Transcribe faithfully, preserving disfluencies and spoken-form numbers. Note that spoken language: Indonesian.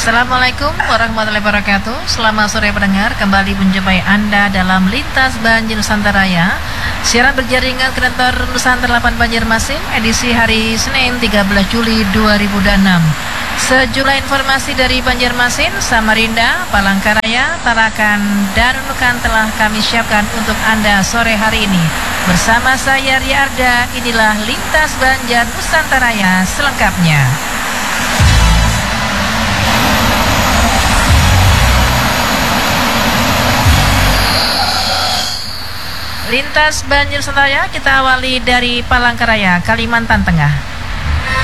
Assalamualaikum warahmatullahi wabarakatuh. Selamat sore pendengar, kembali menjumpai Anda dalam Lintas Banjir Nusantara Raya. Siaran berjaringan Kreator Nusantara delapan Banjarmasin, edisi hari Senin tiga belas Juli dua ribu enam. Sejumlah informasi dari Banjarmasin, Samarinda, Palangkaraya, Tarakan, dan Nunukan telah kami siapkan untuk Anda sore hari ini. Bersama saya Ria Arda, inilah Lintas Banjar Nusantara Raya selengkapnya. Lintas Banjir Nusantara, kita awali dari Palangkaraya, Kalimantan Tengah.